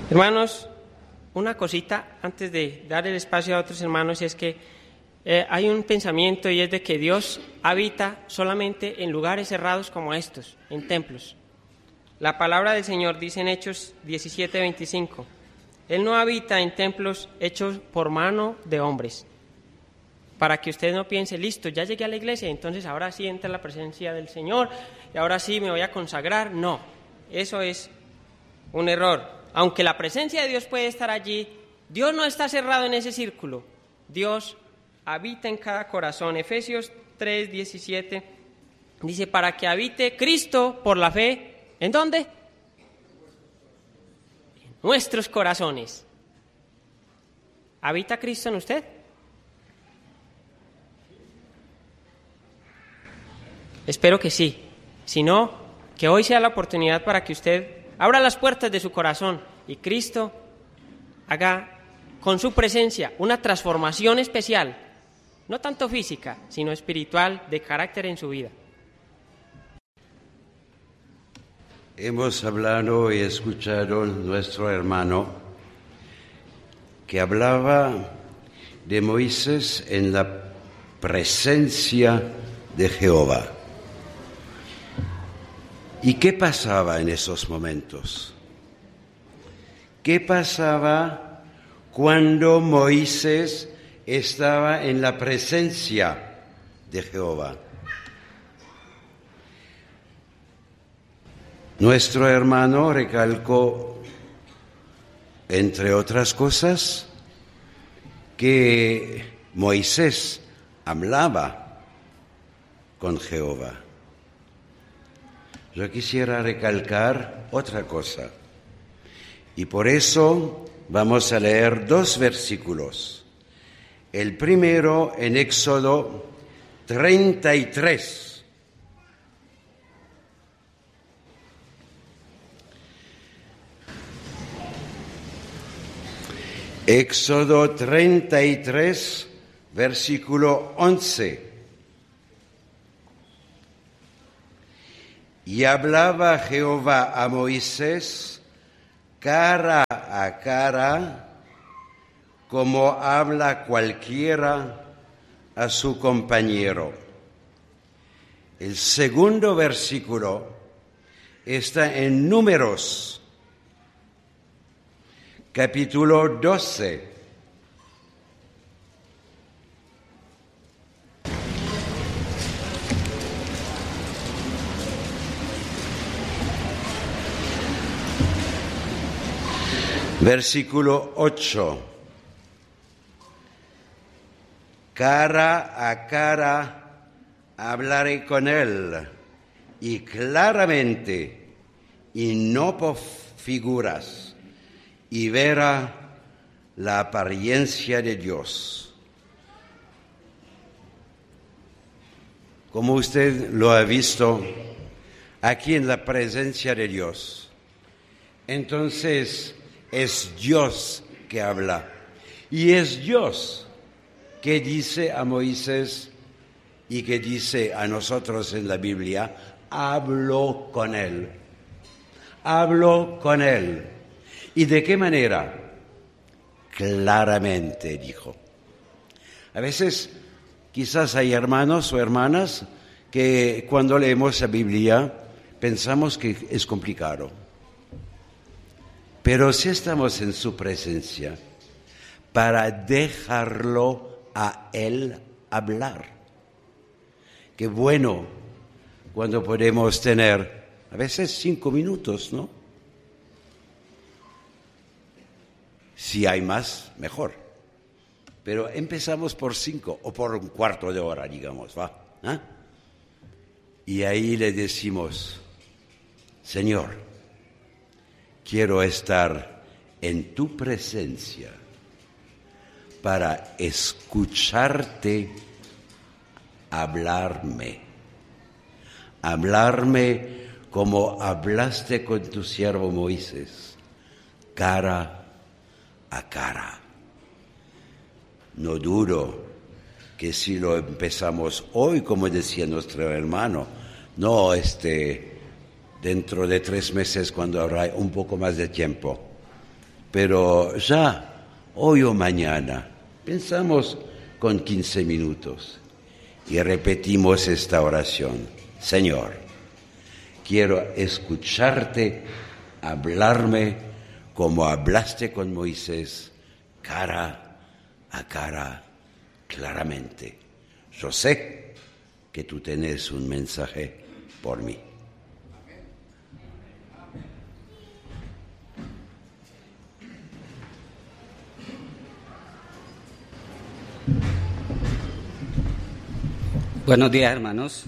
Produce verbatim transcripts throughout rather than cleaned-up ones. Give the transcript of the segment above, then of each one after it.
Hermanos, una cosita antes de dar el espacio a otros hermanos, es que eh, hay un pensamiento, y es de que Dios habita solamente en lugares cerrados como estos, en templos. La palabra del Señor dice en Hechos diecisiete veinticinco, Él no habita en templos hechos por mano de hombres. Para que usted no piense, listo, ya llegué a la iglesia, entonces ahora sí entra la presencia del Señor y ahora sí me voy a consagrar. No, eso es un error. Aunque la presencia de Dios puede estar allí, Dios no está cerrado en ese círculo. Dios habita en cada corazón. Efesios tres diecisiete dice, para que habite Cristo por la fe, ¿en dónde? En nuestros corazones. ¿Habita Cristo en usted? Espero que sí. Si no, que hoy sea la oportunidad para que usted abra las puertas de su corazón y Cristo haga con su presencia una transformación especial, no tanto física, sino espiritual, de carácter en su vida. Hemos hablado y escuchado nuestro hermano que hablaba de Moisés en la presencia de Jehová. ¿Y qué pasaba en esos momentos? ¿Qué pasaba cuando Moisés estaba en la presencia de Jehová? Nuestro hermano recalcó, entre otras cosas, que Moisés hablaba con Jehová. Yo quisiera recalcar otra cosa, y por eso vamos a leer dos versículos. El primero en Éxodo treinta y tres. Éxodo treinta y tres, versículo once. Y hablaba Jehová a Moisés cara a cara, como habla cualquiera a su compañero. El segundo versículo está en Números, capítulo doce. Versículo ocho. Cara a cara hablaré con él, y claramente, y no por figuras, y verá la apariencia de Dios. Como usted lo ha visto aquí en la presencia de Dios, entonces es Dios que habla, y es Dios que dice a Moisés y que dice a nosotros en la Biblia, hablo con él, hablo con él. ¿Y de qué manera? Claramente, dijo. A veces quizás hay hermanos o hermanas que cuando leemos la Biblia pensamos que es complicado. Pero si estamos en su presencia, para dejarlo a él hablar. Qué bueno cuando podemos tener, a veces cinco minutos, ¿no? Si hay más, mejor. Pero empezamos por cinco o por un cuarto de hora, digamos, ¿va? ¿Ah? Y ahí le decimos, Señor, quiero estar en tu presencia para escucharte hablarme. Hablarme como hablaste con tu siervo Moisés, cara a cara. No dudo que si lo empezamos hoy, como decía nuestro hermano, no este... dentro de tres meses cuando habrá un poco más de tiempo. pero ya, hoy o mañana, pensamos con quince minutos y repetimos esta oración. Señor, quiero escucharte, hablarme como hablaste con Moisés, cara a cara, claramente. Yo sé que tú tenés un mensaje por mí. Buenos días, hermanos.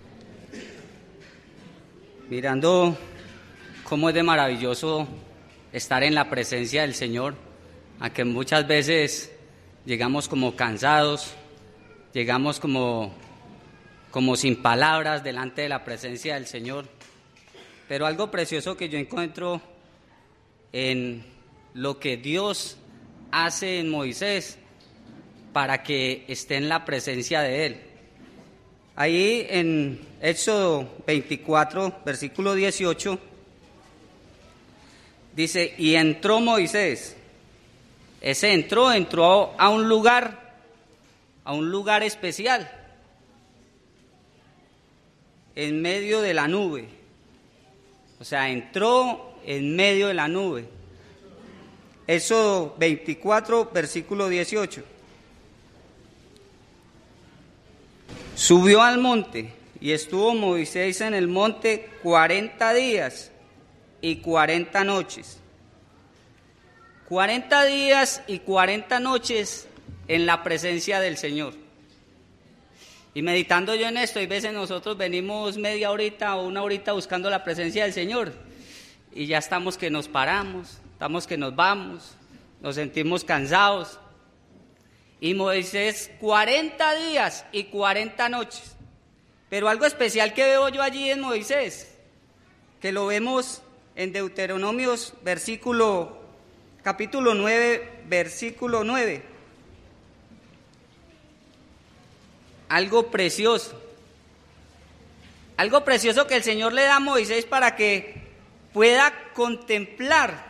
Mirando cómo es de maravilloso estar en la presencia del Señor, aunque muchas veces llegamos como cansados, llegamos como, como sin palabras delante de la presencia del Señor. Pero algo precioso que yo encuentro en lo que Dios hace en Moisés para que esté en la presencia de Él. Ahí en Éxodo veinticuatro, versículo dieciocho, dice, y entró Moisés. Ese entró, entró a un lugar, a un lugar especial, en medio de la nube. O sea, entró en medio de la nube. Éxodo veinticuatro, versículo dieciocho. Subió al monte y estuvo Moisés en el monte cuarenta días y cuarenta noches. Cuarenta días y cuarenta noches en la presencia del Señor. Y meditando yo en esto, hay veces nosotros venimos media horita o una horita buscando la presencia del Señor y ya estamos que nos paramos, estamos que nos vamos, nos sentimos cansados. Y Moisés cuarenta días y cuarenta noches. Pero algo especial que veo yo allí en Moisés, que lo vemos en Deuteronomios versículo, capítulo nueve, versículo nueve. Algo precioso. Algo precioso que el Señor le da a Moisés para que pueda contemplar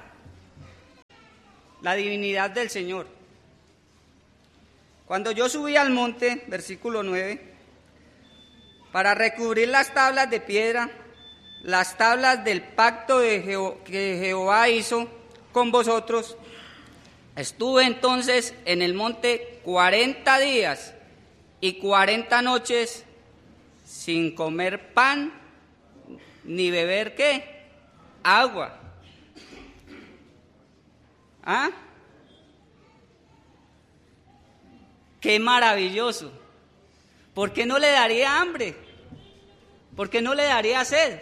la divinidad del Señor. Cuando yo subí al monte, versículo nueve, para recubrir las tablas de piedra, las tablas del pacto de Jeho- que Jehová hizo con vosotros, estuve entonces en el monte cuarenta días y cuarenta noches sin comer pan ni beber ¿qué? Agua. ¿Ah? ¡Qué maravilloso! ¿Por qué no le daría hambre? ¿Por qué no le daría sed?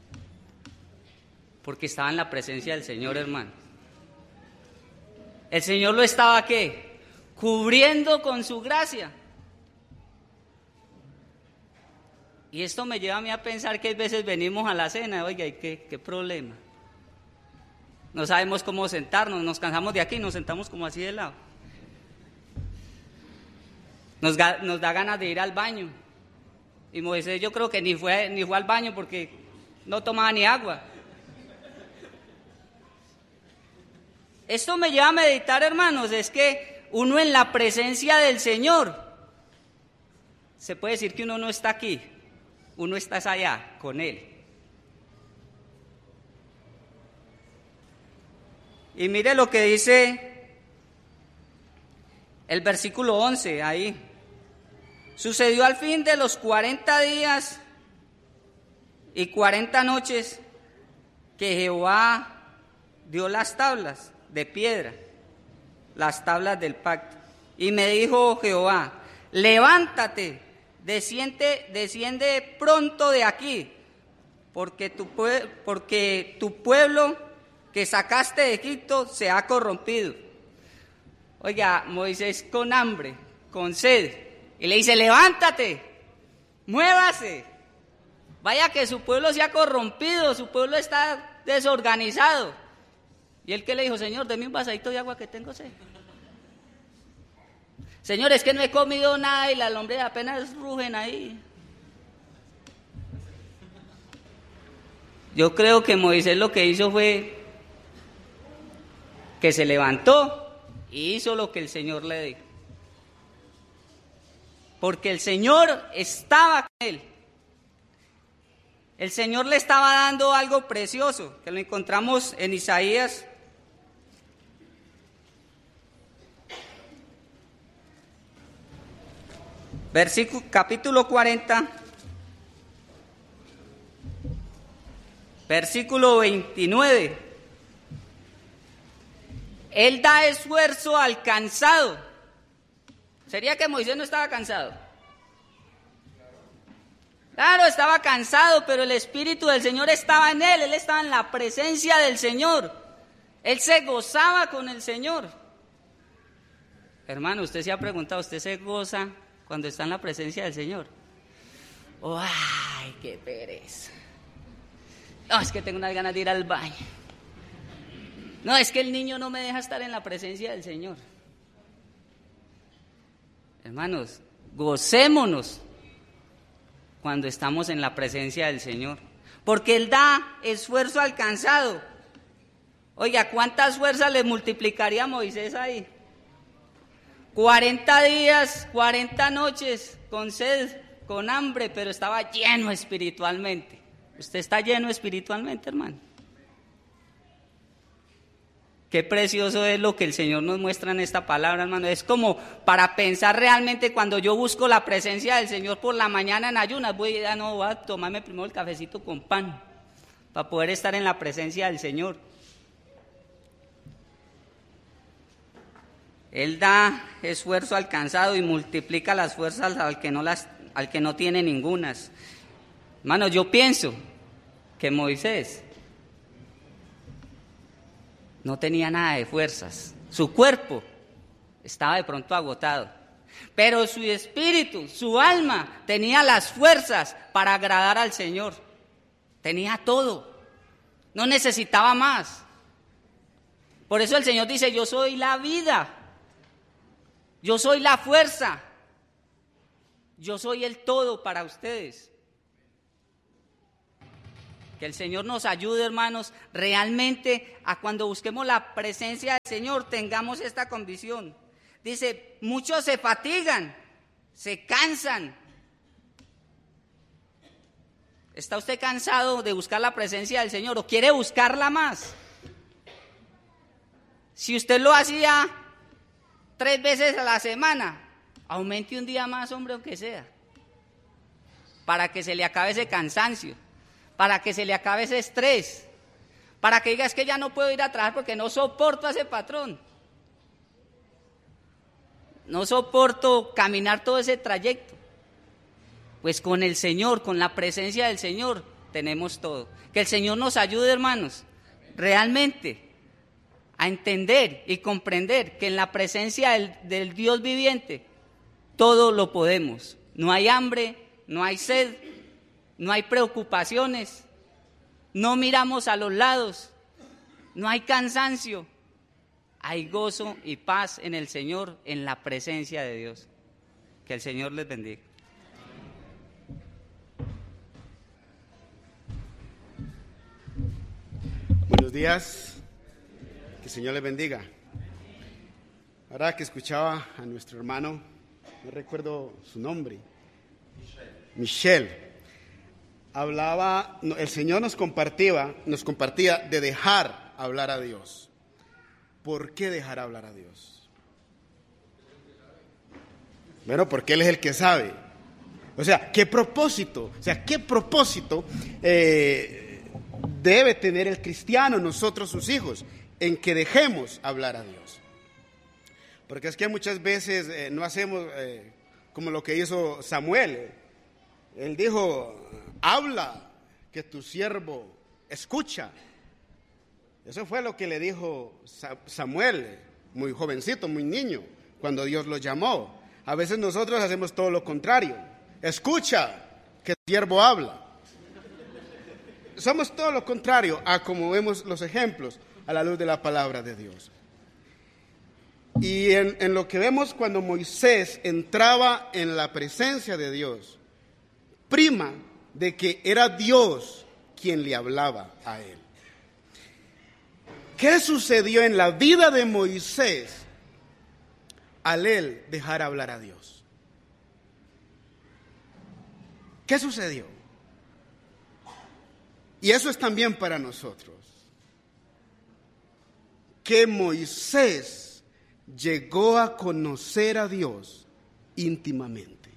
Porque estaba en la presencia del Señor, hermano. El Señor lo estaba, ¿qué? Cubriendo con su gracia. Y esto me lleva a mí a pensar que a veces venimos a la cena, oiga, ¿y qué, qué problema? No sabemos cómo sentarnos, nos cansamos de aquí, nos sentamos como así de lado. Nos, nos da ganas de ir al baño. Y Moisés yo creo que ni fue, ni fue al baño porque no tomaba ni agua. Esto me lleva a meditar, hermanos, es que uno en la presencia del Señor, se puede decir que uno no está aquí, uno está allá con Él. Y mire lo que dice el versículo once ahí. Sucedió al fin de los cuarenta días y cuarenta noches que Jehová dio las tablas de piedra, las tablas del pacto. Y me dijo Jehová, levántate, desciende, desciende pronto de aquí, porque tu, porque tu pueblo que sacaste de Egipto se ha corrompido. Oiga, Moisés con hambre, con sed, y le dice, levántate, muévase, vaya que su pueblo se ha corrompido, su pueblo está desorganizado. Y él que le dijo, Señor, deme un vasadito de agua que tengo sed. Señor, es que no he comido nada y las lombrices apenas rugen ahí. Yo creo que Moisés lo que hizo fue que se levantó y hizo lo que el Señor le dijo. Porque el Señor estaba con él. El Señor le estaba dando algo precioso, que lo encontramos en Isaías. Versículo, capítulo cuarenta, versículo veintinueve. Él da esfuerzo al cansado. ¿Sería que Moisés no estaba cansado? Claro, estaba cansado, pero el Espíritu del Señor estaba en él, él estaba en la presencia del Señor. Él se gozaba con el Señor. Hermano, usted se ha preguntado, ¿usted se goza cuando está en la presencia del Señor? Oh, ¡ay, qué pereza! No, es que tengo unas ganas de ir al baño. No, es que el niño no me deja estar en la presencia del Señor. Hermanos, gocémonos cuando estamos en la presencia del Señor, porque Él da esfuerzo al cansado. Oiga, ¿cuántas fuerzas le multiplicaría a Moisés ahí? cuarenta días, cuarenta noches, con sed, con hambre, pero estaba lleno espiritualmente. ¿Usted está lleno espiritualmente, hermano? Qué precioso es lo que el Señor nos muestra en esta palabra, hermano. Es como para pensar realmente cuando yo busco la presencia del Señor por la mañana en ayunas. Voy a, no, voy a tomarme primero el cafecito con pan para poder estar en la presencia del Señor. Él da esfuerzo al cansado y multiplica las fuerzas al que no, las, al que no tiene ningunas. Hermano, yo pienso que Moisés no tenía nada de fuerzas. Su cuerpo estaba de pronto agotado, pero su espíritu, su alma, tenía las fuerzas para agradar al Señor. Tenía todo. No necesitaba más. Por eso el Señor dice, yo soy la vida. Yo soy la fuerza. Yo soy el todo para ustedes. Que el Señor nos ayude, hermanos, realmente a cuando busquemos la presencia del Señor tengamos esta convicción. Dice, muchos se fatigan, se cansan. ¿Está usted cansado de buscar la presencia del Señor o quiere buscarla más? Si usted lo hacía tres veces a la semana, aumente un día más, hombre, aunque sea, para que se le acabe ese cansancio, para que se le acabe ese estrés, para que diga, es que ya no puedo ir a trabajar porque no soporto a ese patrón, no soporto caminar todo ese trayecto. Pues con el Señor, con la presencia del Señor, tenemos todo. Que el Señor nos ayude, hermanos, realmente a entender y comprender que en la presencia del, del Dios viviente, todo lo podemos. No hay hambre, no hay sed, no hay preocupaciones, no miramos a los lados, no hay cansancio, hay gozo y paz en el Señor, en la presencia de Dios. Que el Señor les bendiga. Buenos días, que el Señor les bendiga. Ahora que escuchaba a nuestro hermano, no recuerdo su nombre, Michel, hablaba, el Señor nos compartía, nos compartía de dejar hablar a Dios. ¿Por qué dejar hablar a Dios? Bueno, porque Él es el que sabe. O sea, ¿qué propósito? O sea, ¿qué propósito eh, debe tener el cristiano, nosotros sus hijos, en que dejemos hablar a Dios? Porque es que muchas veces eh, no hacemos eh, como lo que hizo Samuel. Él dijo, habla, que tu siervo escucha. Eso fue lo que le dijo Samuel, muy jovencito, muy niño, cuando Dios lo llamó. A veces nosotros hacemos todo lo contrario. Escucha, que tu siervo habla. Somos todo lo contrario a como vemos los ejemplos a la luz de la palabra de Dios. Y en, en lo que vemos cuando Moisés entraba en la presencia de Dios, prima de que era Dios quien le hablaba a él. ¿Qué sucedió en la vida de Moisés al él dejar hablar a Dios? ¿Qué sucedió? Y eso es también para nosotros. Que Moisés llegó a conocer a Dios íntimamente.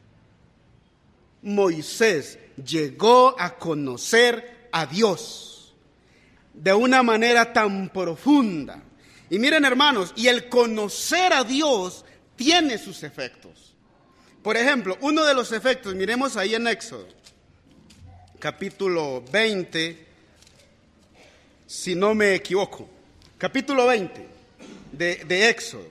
Moisés llegó a conocer a Dios de una manera tan profunda. Y miren, hermanos, y el conocer a Dios tiene sus efectos. Por ejemplo, uno de los efectos, miremos ahí en Éxodo, capítulo veinte, si no me equivoco, capítulo veinte de, de Éxodo.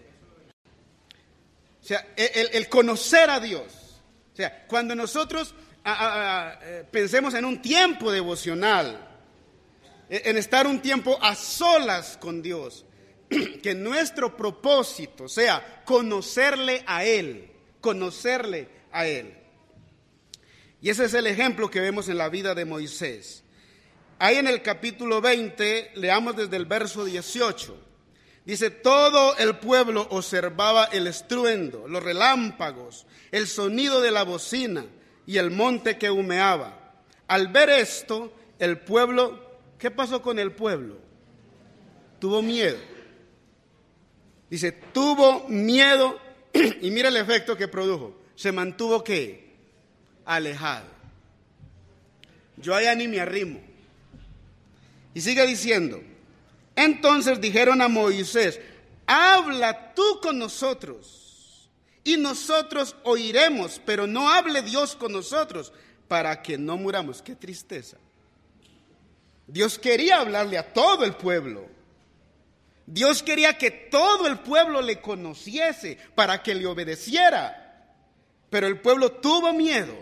O sea, el, el conocer a Dios. O sea, cuando nosotros a, a, a, pensemos en un tiempo devocional, en estar un tiempo a solas con Dios, que nuestro propósito sea conocerle a Él, conocerle a Él. Y ese es el ejemplo que vemos en la vida de Moisés. Ahí en el capítulo veinte, leamos desde el verso dieciocho. Dice, todo el pueblo observaba el estruendo, los relámpagos, el sonido de la bocina y el monte que humeaba. Al ver esto, el pueblo, ¿qué pasó con el pueblo? Tuvo miedo. Dice, tuvo miedo y mira el efecto que produjo. Se mantuvo, ¿qué? Alejado. Yo allá ni me arrimo. Y sigue diciendo, entonces dijeron a Moisés, habla tú con nosotros y nosotros oiremos, pero no hable Dios con nosotros para que no muramos. Qué tristeza. Dios quería hablarle a todo el pueblo. Dios quería que todo el pueblo le conociese para que le obedeciera. Pero el pueblo tuvo miedo.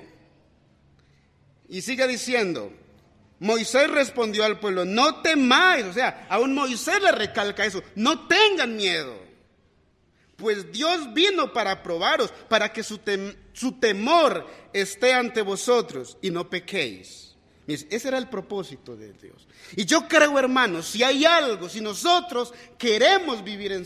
Y sigue diciendo, Moisés respondió al pueblo, no temáis. O sea, aún Moisés le recalca eso, no tengan miedo. Pues Dios vino para probaros, para que su, tem- su temor esté ante vosotros y no pequéis. Ese era el propósito de Dios. Y yo creo, hermanos, si hay algo, si nosotros queremos vivir en